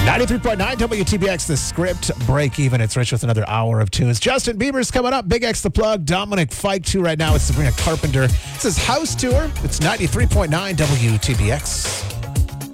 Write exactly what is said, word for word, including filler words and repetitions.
ninety-three point nine W T B X, the script break even. It's Rich with another hour of tunes. Justin Bieber's coming up. Big X the Plug. Dominic Fike too right now. It's Sabrina Carpenter. This is House Tour. It's ninety-three point nine W T B X.